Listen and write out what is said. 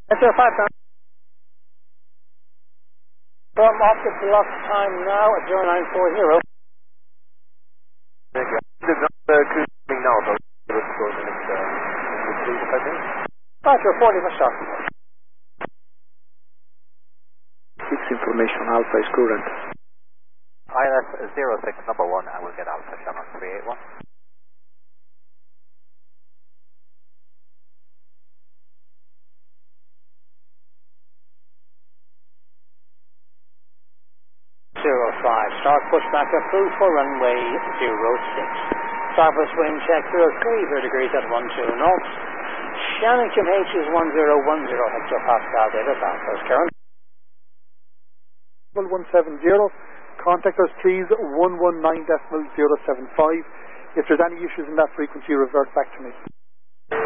That's your 5 pound. From off the block time now at 0940. Thank you. Cruising now, so let's go to the next, Roger, 40 for start. 6 information, Alpha is current. ILS 06 number 1, I will get Alpha channel 381. Start push back approved for runway 06. Southwest wind check 0 degrees at 12 knots. Shannington H is 1010 hectopascal data Southwest current. 170, contact us please 119.075. If there's any issues in that frequency, revert back to me.